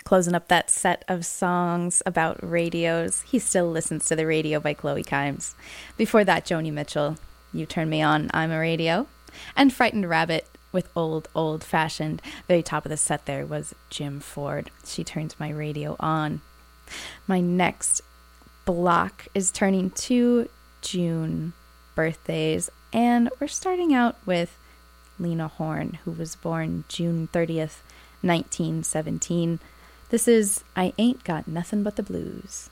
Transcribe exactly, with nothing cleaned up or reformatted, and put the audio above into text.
Closing up that set of songs about radios. He Still Listens to the Radio by Chloe Kimes. Before that, Joni Mitchell, You Turn Me On, I'm a Radio. And Frightened Rabbit with Old, Old Fashioned. Very top of the set there was Jim Ford. She Turns My Radio On. My next block is turning to June birthdays. And we're starting out with Lena Horne, who was born June thirtieth, nineteen seventeen. This is I Ain't Got Nothing But the Blues.